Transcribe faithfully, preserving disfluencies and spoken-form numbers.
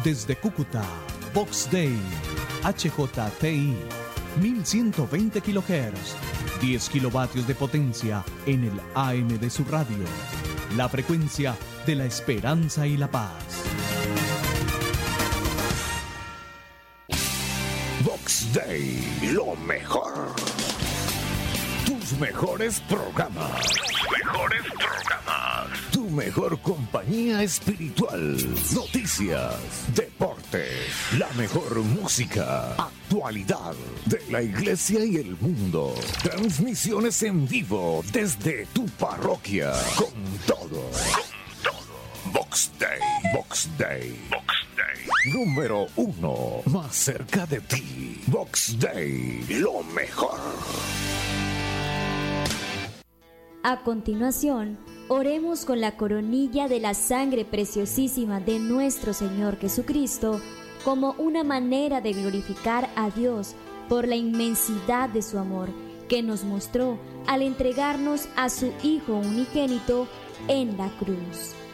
Desde Cúcuta, Vox Day, H J T I, mil ciento veinte kilohertz, diez kilovatios de potencia en el A M de su radio. La frecuencia de la esperanza y la paz. Vox Day, lo mejor. Tus mejores programas. Tus mejores programas. Tu mejor compañía espiritual. Noticias, deportes, la mejor música, actualidad de la iglesia y el mundo. Transmisiones en vivo desde tu parroquia. Con todo. Con todo. Vox Day. Vox Day. Vox Day. Número uno. Más cerca de ti. Vox Day. Lo mejor. A continuación, oremos con la coronilla de la sangre preciosísima de nuestro Señor Jesucristo como una manera de glorificar a Dios por la inmensidad de su amor que nos mostró al entregarnos a su Hijo unigénito en la cruz.